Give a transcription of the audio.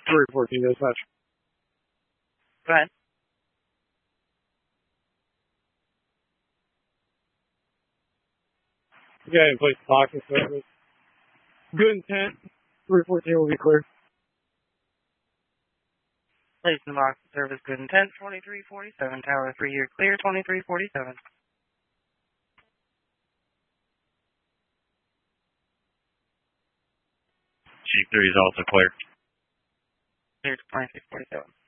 314 dispatch. Go ahead. Yeah, in place boxing service. Good intent. 314 will be clear. Place in the box service, good intent, 2347. Tower 3 here, clear, 2347. Chief 3 is also clear. Clear to 2347.